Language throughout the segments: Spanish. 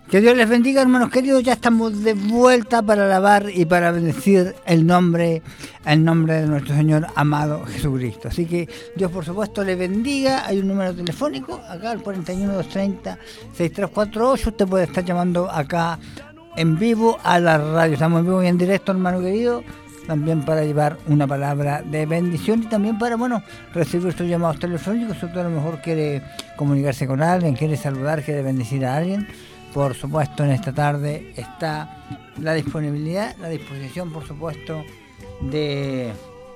Que Dios les bendiga, hermanos queridos. Ya estamos de vuelta para alabar y para bendecir el nombre de nuestro Señor amado Jesucristo. Así que Dios, por supuesto, les bendiga. Hay un número telefónico acá, el 41-230-6348. Usted puede estar llamando acá en vivo a la radio. Estamos en vivo y en directo, hermano querido. También para llevar una palabra de bendición y también para, recibir sus llamados telefónicos. Si usted a lo mejor quiere comunicarse con alguien, quiere saludar, quiere bendecir a alguien. Por supuesto, en esta tarde está la disponibilidad, la disposición, por supuesto, de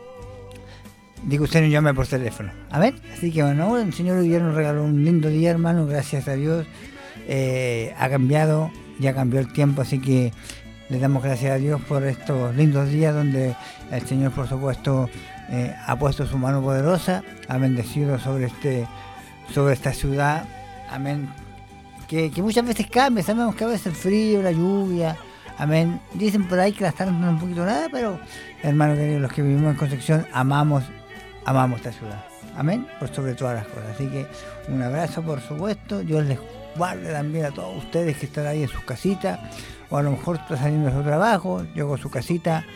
que usted nos llame por teléfono. A ver, así que el Señor hoy día nos regaló un lindo día, hermano, gracias a Dios. Ha cambió el tiempo, así que le damos gracias a Dios por estos lindos días donde el Señor, por supuesto, ha puesto su mano poderosa, ha bendecido sobre esta ciudad. Amén. Que muchas veces cambia, sabemos que a veces el frío, la lluvia, amén. Dicen por ahí que la están dando un poquito nada, pero hermanos queridos, los que vivimos en Concepción amamos esta ciudad, amén, por sobre todas las cosas. Así que un abrazo, por supuesto. Dios les guarde también a todos ustedes que están ahí en sus casitas, o a lo mejor está saliendo de su trabajo, llegó a su casita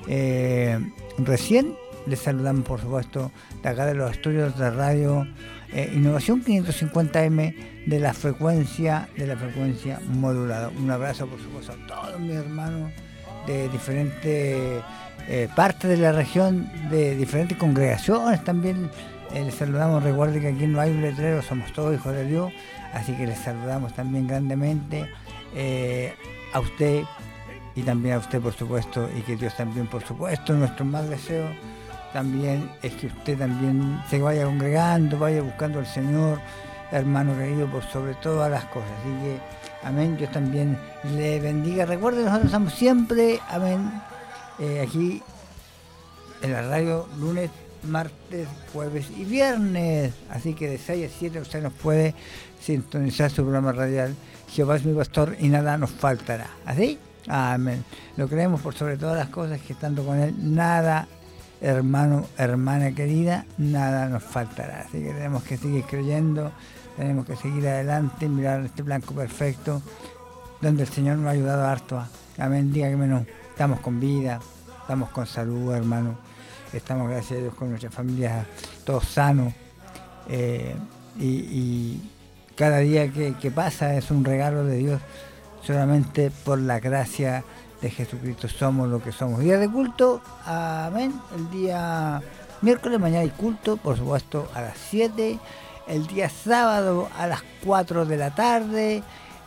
recién. Les saludamos, por supuesto, de acá de los estudios de radio Innovación 550M de la frecuencia modulada. Un abrazo, por supuesto, a todos mis hermanos de diferentes partes de la región, de diferentes congregaciones también. Les saludamos. Recuerden que aquí no hay un letrero, somos todos hijos de Dios, así que les saludamos también grandemente a usted y también a usted, por supuesto, y que Dios también, por supuesto, nuestro más deseo también es que usted también se vaya congregando, vaya buscando al Señor, hermano querido, por sobre todas las cosas. Así que, amén, Dios también le bendiga. Recuerden, nosotros estamos siempre, amén, aquí en la radio, lunes, martes, jueves y viernes. Así que de 6 a 7 usted nos puede sintonizar su programa radial Jehová es mi pastor y nada nos faltará. ¿Así? Amén. Lo creemos por sobre todas las cosas, que estando con Él, nada, hermano, hermana querida, nada nos faltará. Así que tenemos que seguir creyendo, tenemos que seguir adelante, mirar este blanco perfecto, donde el Señor nos ha ayudado harto. Amén, dígame no. Estamos con vida, estamos con salud, hermano. Estamos, gracias a Dios, con nuestra familia, todos sanos. Y cada día que pasa es un regalo de Dios. Solamente por la gracia de Jesucristo somos lo que somos. Día de culto, amén. El día miércoles, mañana hay culto, por supuesto, a las 7. El día sábado a las 4 de la tarde.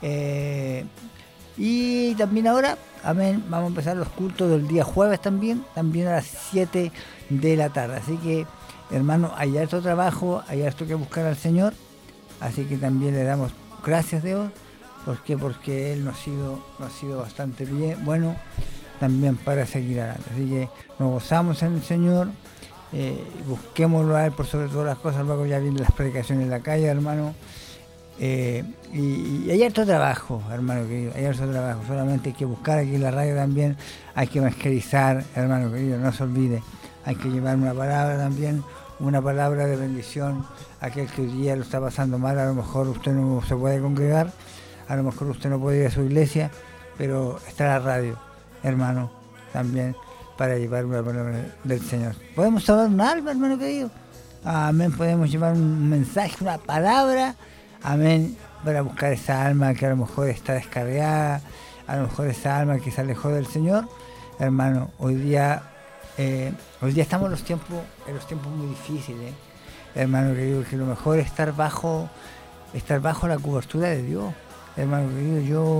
Y también ahora, amén, vamos a empezar los cultos del día jueves también a las 7 de la tarde. Así que, hermano, hay harto trabajo, hay harto que buscar al Señor. Así que también le damos gracias a Dios. ¿Por qué? Porque Él nos ha sido bastante bien, bueno, también para seguir adelante. Así que nos gozamos en el Señor, busquémoslo a Él por sobre todas las cosas. Luego ya vienen las predicaciones en la calle, hermano. Y hay harto trabajo, hermano querido, hay harto trabajo. Solamente hay que buscar aquí en la radio también, hay que evangelizar, hermano querido, no se olvide. Hay que llevar una palabra también, una palabra de bendición a aquel que hoy día lo está pasando mal. A lo mejor usted no se puede congregar, a lo mejor usted no puede ir a su iglesia, pero está la radio, hermano, también para llevar una palabra del Señor. Podemos salvar un alma, hermano querido. Amén, podemos llevar un mensaje, una palabra, amén, para buscar esa alma que a lo mejor está descarriada, a lo mejor esa alma que se alejó del Señor. Hermano, hoy día estamos en los tiempos muy difíciles, hermano querido, que lo mejor es estar bajo la cobertura de Dios. Hermano querido, yo